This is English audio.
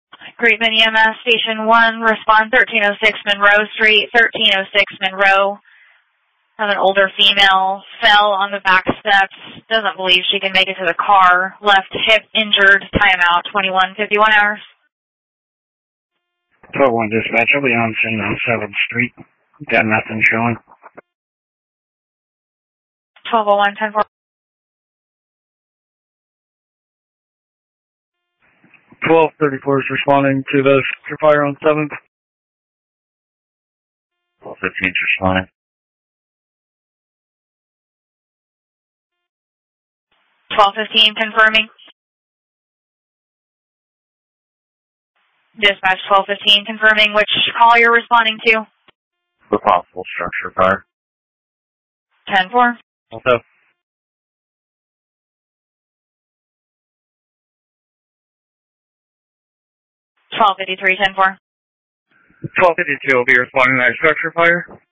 Great Bend EMS Station 1, respond 1306 Monroe Street, 1306 Monroe. Have an older female, fell on the back steps, doesn't believe she can make it to the car, left hip injured, timeout, 21:51 hours. 12-1 dispatch, I'll be on scene on 7th Street. Got nothing showing. 1201, 10-4. 1234 is responding to the structure fire on 7th. 1215 is responding. 1215, confirming. Dispatch 1215, confirming which call you're responding to. The possible structure fire. 10-4. Also. 1253, 10-4. 1252 will be responding to that structure fire.